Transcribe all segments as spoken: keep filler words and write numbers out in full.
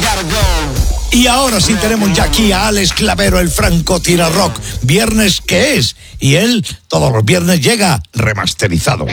Y ahora sí tenemos ya aquí a Alex Clavero, el franco-tira rock. Viernes que es, y él todos los viernes llega remasterizado.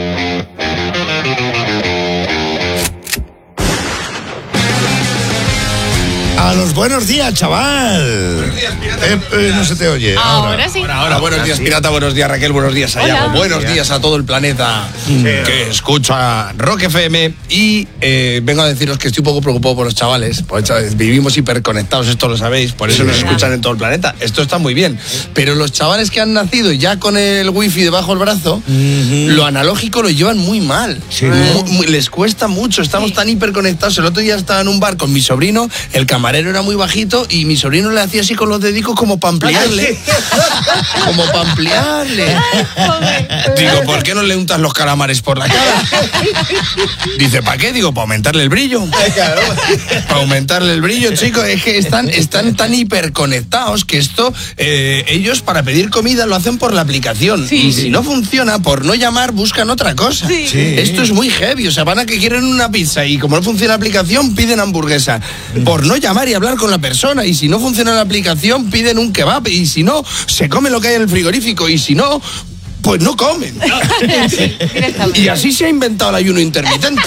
A los buenos días, chaval. Buenos días, pirata. Eh, eh, no se te oye. Ahora, Ahora sí. Ahora, ahora, buenos días, pirata, buenos días, Raquel, buenos días, Ayago. Hola. Buenos días a todo el planeta Sí. que escucha Rock F M. Y eh, vengo a deciros que estoy un poco preocupado por los chavales. Porque, chavales, vivimos hiperconectados, esto lo sabéis, por eso Sí. nos escuchan en todo el planeta. Esto está muy bien. Pero los chavales que han nacido ya con el wifi debajo del brazo, uh-huh. lo analógico lo llevan muy mal. Sí. Muy, muy, les cuesta mucho, estamos sí. tan hiperconectados. El otro día estaba en un bar con mi sobrino, el camarero era muy bajito y mi sobrino le hacía así con los dedicos como para ampliarle. Como para ampliarle. Digo, ¿por qué no le untas los calamares por la cara? Dice, ¿para qué? Digo, para aumentarle el brillo. Para aumentarle el brillo, chicos. Es que están, están tan hiperconectados que esto, eh, ellos para pedir comida lo hacen por la aplicación. Sí. Y si no funciona, por no llamar, buscan otra cosa. Sí. Sí. Esto es muy heavy. O sea, van a que quieren una pizza y como no funciona la aplicación, piden hamburguesa. Por no llamar y hablar con la persona. Y si no funciona la aplicación, piden un kebab. Y si no, se come lo que hay en el frigorífico. Y si no, pues no comen. Sí, y así se ha inventado el ayuno intermitente.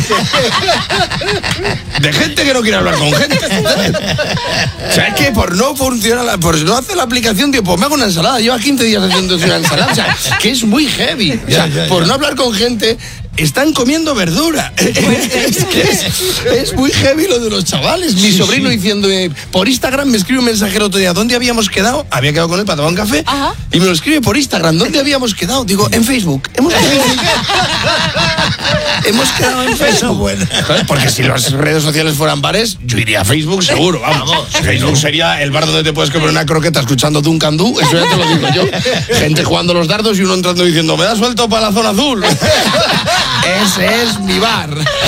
De gente que no quiere hablar con gente. O sea, es que por no funcionar, la, por no hacer la aplicación, tío, pues me hago una ensalada. Lleva quince días haciendo una ensalada. O sea, que es muy heavy. O sea, ya, ya, por ya. no hablar con gente, están comiendo verdura. Es, que es, es muy heavy lo de los chavales. Mi sí, sobrino sí. diciendo, eh, por Instagram me escribe un mensaje el otro día, ¿dónde habíamos quedado? Había quedado con él para tomar un café. Ajá. Y me lo escribe por Instagram, ¿dónde habíamos quedado? Digo, en Facebook. Hemos quedado en Facebook. Hemos quedado en Facebook. Bueno. Porque si las redes sociales fueran bares, yo iría a Facebook seguro, vamos. vamos Facebook sería el bar donde te puedes comer una croqueta escuchando Duncan Du, eso ya te lo digo yo. Gente jugando los dardos y uno entrando diciendo, me da suelto para la zona azul. Ese es mi bar.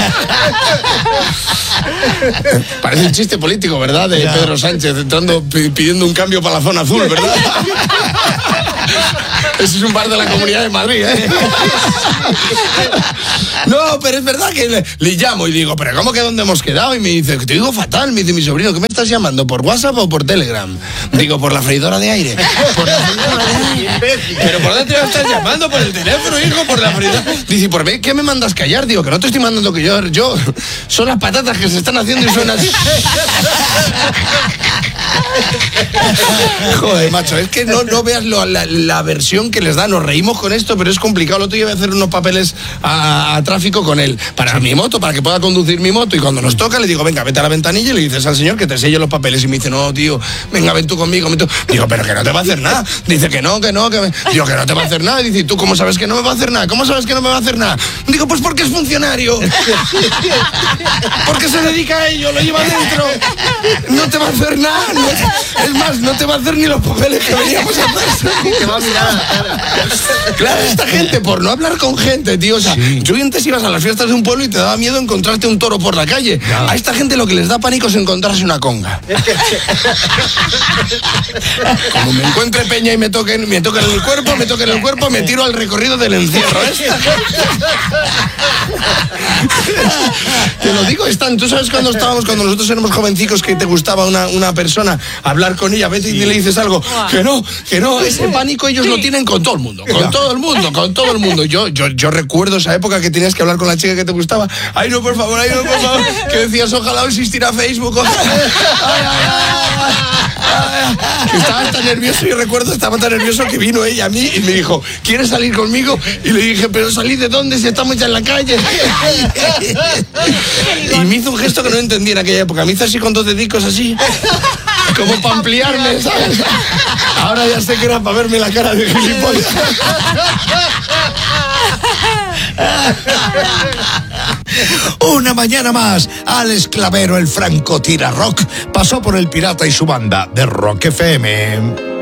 Parece un chiste político, ¿verdad? De ya. Pedro Sánchez entrando pidiendo un cambio para la zona azul, ¿verdad? Ese es un bar de la Comunidad de Madrid, ¿eh? No, pero es verdad que le, le llamo y digo, ¿pero cómo que dónde hemos quedado? Y me dice, te digo fatal, me dice mi sobrino, ¿qué me estás llamando? ¿Por WhatsApp o por Telegram? Digo, por la freidora de aire. Por la freidora de aire. ¿Pero por dónde me estás llamando? ¿Por el teléfono, hijo? ¿Por la freidora? Dice, ¿por qué me mandas callar? Digo, que no te estoy mandando que yo, yo. Son las patatas que se están haciendo y suenan. Joder, macho, es que no, no veas lo, la, la versión que les da. Nos reímos con esto, pero es complicado. El otro día voy a hacer unos papeles a, a tráfico con él para sí. mi moto, para que pueda conducir mi moto. Y cuando nos toca, le digo, venga, vete a la ventanilla y le dices al señor que te selle los papeles. Y me dice, no, tío, venga, ven tú conmigo. Ven tú. Digo, pero que no te va a hacer nada. Dice que no, que no, que me... Digo, que no te va a hacer nada. Y dice, ¿tú cómo sabes que no me va a hacer nada? ¿Cómo sabes que no me va a hacer nada? Digo, pues porque es funcionario. Porque se dedica a ello, lo lleva dentro. No te va a hacer nada. No. Es más, no te va a hacer ni los papeles que veníamos a hacer. Te va a mirar a la cara. Claro, esta gente, por no hablar con gente, tío, o sea, sí. tú antes ibas a las fiestas de un pueblo y te daba miedo encontrarte un toro por la calle. No. A esta gente lo que les da pánico es encontrarse una conga. Como me encuentre peña y me toquen, me toquen en el cuerpo, me toquen en el cuerpo, me tiro al recorrido del encierro. Esta te lo digo, están, tú sabes cuando estábamos, cuando nosotros éramos jovencicos, que te gustaba una, una persona, hablar con ella, vete sí. y le dices algo, que no, que no, ese pánico ellos sí. lo tienen con todo el mundo, con todo el mundo, con todo el mundo. Yo, yo, yo recuerdo esa época que tenías que hablar con la chica que te gustaba, ay no, por favor, ay no, por favor, que decías, ojalá existiera Facebook, ojalá. Ay, ay, ay, ay, ay. Estaba tan nervioso, yo recuerdo, estaba tan nervioso que vino ella a mí y me dijo, ¿quieres salir conmigo? Y le dije, pero ¿salir de dónde si estamos ya en la calle? Y me hizo un gesto que no entendí en aquella época, me hizo así con dos dedicos así, como para ampliarme, ¿sabes? Ahora ya sé que era para verme la cara de gilipollas. Una mañana más, Alex Clavero, el franco tira rock, pasó por el Pirata y su banda de Rock F M.